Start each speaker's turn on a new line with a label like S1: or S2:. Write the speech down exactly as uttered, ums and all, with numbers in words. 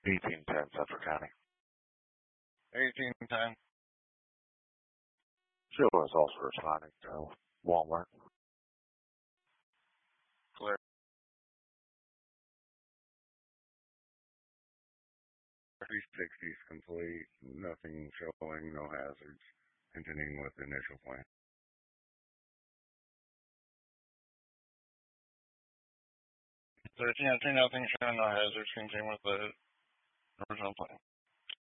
S1: eighteen ten Central County.
S2: eighteen ten.
S1: Sheila is also responding to Walmart.
S2: Clear. three sixty is complete. Nothing showing, no hazards. Continuing with the initial plan. thirteen, nothing showing, no hazards. Continuing with the original plan.